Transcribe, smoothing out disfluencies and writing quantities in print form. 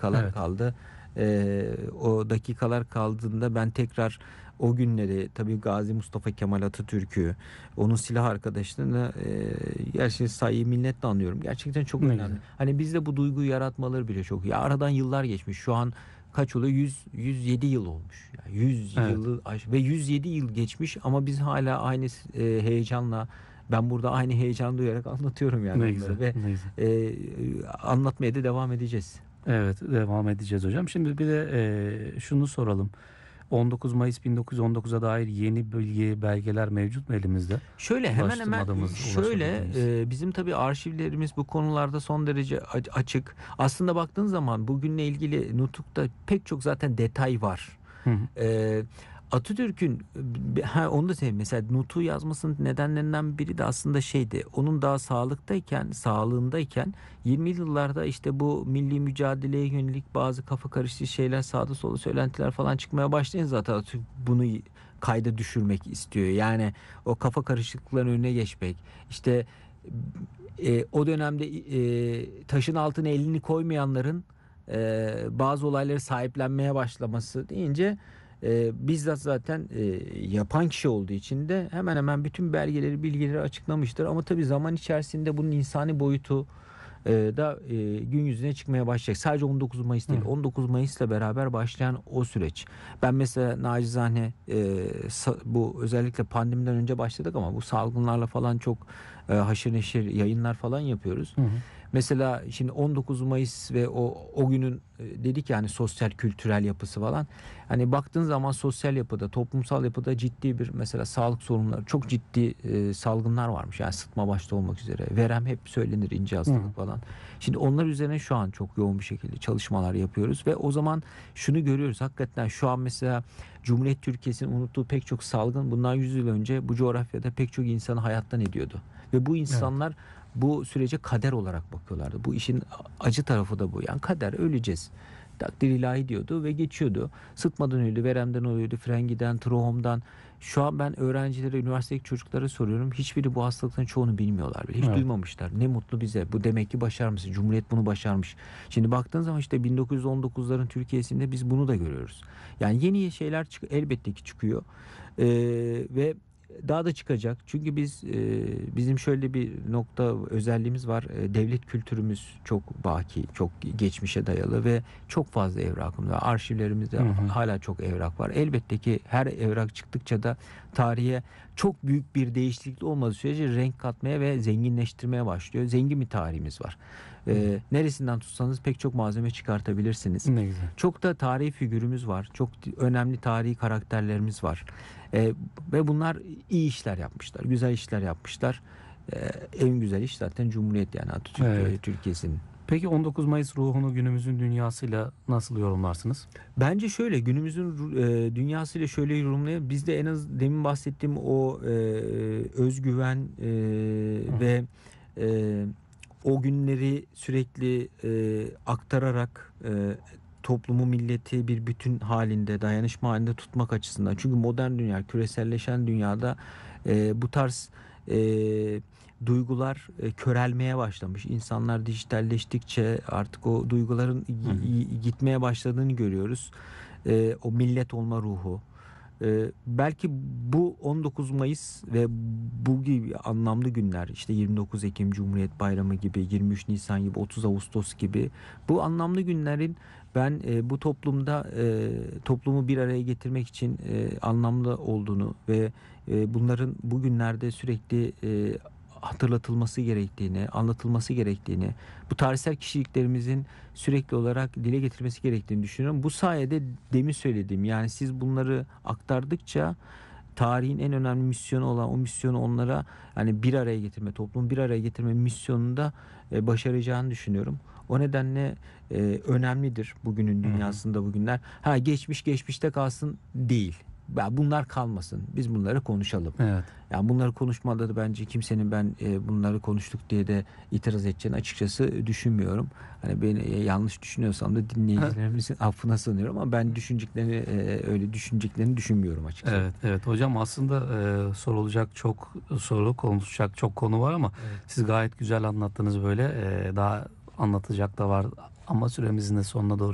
dakikalar Evet. kaldı. O dakikalar kaldığında ben tekrar o günleri, tabii Gazi Mustafa Kemal Atatürk'ü, onun silah arkadaşlarını gerçekten saygı minnetle anıyorum. Gerçekten çok Ne önemli. güzel. Hani bizde bu duyguyu yaratmaları bile çok iyi. Aradan yıllar geçmiş. Şu an kaç oluyor? 107 yıl olmuş. Yani 100 Evet. yılı ve 107 yıl geçmiş ama biz hala aynı heyecanla, ben burada aynı heyecan duyarak anlatıyorum yani Ne güzel. onları ve Ne güzel. anlatmaya da devam edeceğiz. Evet, devam edeceğiz hocam. Şimdi bir de şunu soralım. 19 Mayıs 1919'a dair yeni bilgi, belgeler mevcut mu elimizde? Şöyle hemen hemen Ulaşabildiğimiz. bizim tabii arşivlerimiz bu konularda son derece açık. Aslında baktığın zaman bugünle ilgili Nutuk'ta pek çok zaten detay var. Hı hı. Ee, Atatürk'ün onu da söyleyeyim. Mesela Nutuk'u yazmasının nedenlerinden biri de aslında şeydi. Onun daha sağlığındayken 20'li yıllarda işte bu milli mücadeleye yönelik bazı kafa karıştırıcı şeyler, sağda solda söylentiler falan çıkmaya başlayınca zaten Atatürk bunu kayda düşürmek istiyor. Yani o kafa karışıklıkların önüne geçmek. İşte o dönemde taşın altına elini koymayanların bazı olayları sahiplenmeye başlaması deyince bizzat zaten yapan kişi olduğu için de hemen hemen bütün belgeleri, bilgileri açıklamıştır. Ama tabii zaman içerisinde bunun insani boyutu da gün yüzüne çıkmaya başlayacak. Sadece 19 Mayıs değil, Hı. 19 Mayıs'la beraber başlayan o süreç. Ben mesela nacizane bu özellikle pandemiden önce başladık ama bu salgınlarla falan çok haşır neşir yayınlar falan yapıyoruz. Hı hı. Mesela şimdi 19 Mayıs ve o günün dedik yani sosyal kültürel yapısı falan. Hani baktığın zaman sosyal yapıda, toplumsal yapıda ciddi bir mesela sağlık sorunları, çok ciddi salgınlar varmış. Yani sıtma başta olmak üzere. Verem hep söylenir, ince Hı hı. hastalık falan. Şimdi onlar üzerine şu an çok yoğun bir şekilde çalışmalar yapıyoruz ve o zaman şunu görüyoruz. Hakikaten şu an mesela Cumhuriyet Türkiye'sinin unuttuğu pek çok salgın bundan 100 yıl önce bu coğrafyada pek çok insanı hayattan ediyordu. Ve bu Evet. insanlar bu sürece kader olarak bakıyorlardı. Bu işin acı tarafı da bu. Yani kader, öleceğiz. Takdir ilahi diyordu ve geçiyordu. Sıtmadan öldü, veremden ölüyordu, frengiden, trohomdan. Şu an ben öğrencilere, üniversitedeki çocuklara soruyorum. Hiçbiri bu hastalıkların çoğunu bilmiyorlar bile. Hiç Evet. duymamışlar. Ne mutlu bize. Bu demek ki başarmışız. Cumhuriyet bunu başarmış. Şimdi baktığın zaman işte 1919'ların Türkiye'sinde biz bunu da görüyoruz. Yani yeni şeyler elbette ki çıkıyor. Ve daha da çıkacak. Çünkü bizim şöyle bir özelliğimiz var. Devlet kültürümüz çok baki, çok geçmişe dayalı ve çok fazla evrakımız var. Arşivlerimizde Hı hı. hala çok evrak var. Elbette ki her evrak çıktıkça da tarihe çok büyük bir değişiklik olmadığı sürece renk katmaya ve zenginleştirmeye başlıyor. Zengin bir tarihimiz var. Hı. Neresinden tutsanız pek çok malzeme çıkartabilirsiniz. Ne güzel. Çok da tarihi figürümüz var. Çok önemli tarihi karakterlerimiz var. E, Ve bunlar iyi işler yapmışlar. Güzel işler yapmışlar. E, En güzel iş zaten Cumhuriyet, yani Atatürk Evet. Türkiye'sinin. Peki 19 Mayıs ruhunu günümüzün dünyasıyla nasıl yorumlarsınız? Bence şöyle, günümüzün dünyasıyla şöyle yorumlayayım. Bizde en az demin bahsettiğim o özgüven Hı hı. ve e, o günleri sürekli aktararak toplumu, milleti bir bütün halinde, dayanışma halinde tutmak açısından. Çünkü modern dünya, küreselleşen dünyada bu tarz duygular körelmeye başlamış. İnsanlar dijitalleştikçe artık o duyguların Hı hı. gitmeye başladığını görüyoruz. O millet olma ruhu. Belki bu 19 Mayıs ve bu gibi anlamlı günler, işte 29 Ekim Cumhuriyet Bayramı gibi, 23 Nisan gibi, 30 Ağustos gibi bu anlamlı günlerin ben bu toplumu bir araya getirmek için anlamlı olduğunu ve bunların bugünlerde sürekli hatırlatılması gerektiğini, anlatılması gerektiğini, bu tarihsel kişiliklerimizin sürekli olarak dile getirmesi gerektiğini düşünüyorum. Bu sayede demin söylediğim, yani siz bunları aktardıkça tarihin en önemli misyonu olan o misyonu onlara, yani bir araya getirme, toplumu bir araya getirme misyonunda başaracağını düşünüyorum. O nedenle önemlidir bugünün Hı hı. dünyasında bugünler. Ha, geçmiş geçmişte kalsın değil. Bunlar kalmasın. Biz bunları konuşalım. Evet. Yani bunları konuşmada da bence kimsenin ben bunları konuştuk diye de itiraz edeceğini açıkçası düşünmüyorum. Hani beni yanlış düşünüyorsam da dinleyicilerimizin affına sığınıyorum ama ben öyle düşüneceklerini düşünmüyorum açıkçası. Evet, evet hocam, aslında sorulacak çok soru, konuşacak çok konu var ama Evet. siz gayet güzel anlattınız böyle. Daha anlatacak da var ama süremizin de sonuna doğru